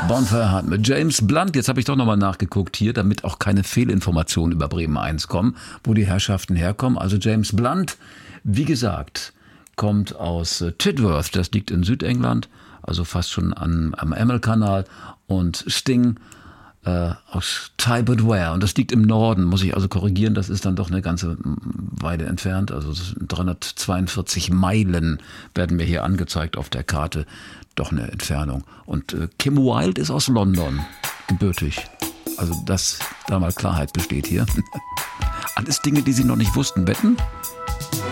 Bonfire Hunt mit James Blunt. Jetzt habe ich doch nochmal nachgeguckt hier, damit auch keine Fehlinformationen über Bremen 1 kommen, wo die Herrschaften herkommen. Also James Blunt, wie gesagt, kommt aus Tidworth, das liegt in Südengland, also fast schon am Ärmelkanal. Und Sting aus Talbot Ware, und das liegt im Norden, muss ich also korrigieren, das ist dann doch eine ganze Weile entfernt, also 342 Meilen werden mir hier angezeigt auf der Karte, doch eine Entfernung. Und Kim Wilde ist aus London, gebürtig, also dass da mal Klarheit besteht hier. Alles Dinge, die Sie noch nicht wussten, wetten?